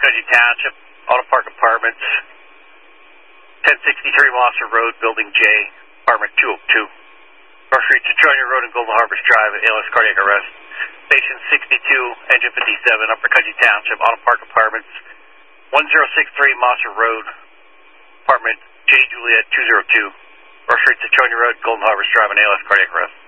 Cudgee Township, Auto Park Apartments, 1063 Monster Road, Building J, Apartment 202. Rush Street, Citronia Road and Golden Harbors Drive, ALS cardiac arrest. Station 62, Engine 57, Upper Cudgee Township, Auto Park Apartments, 1063 Monster Road, Apartment J Juliet 202. Rush Street, Citronia Road, Golden Harbors Drive, and ALS cardiac arrest.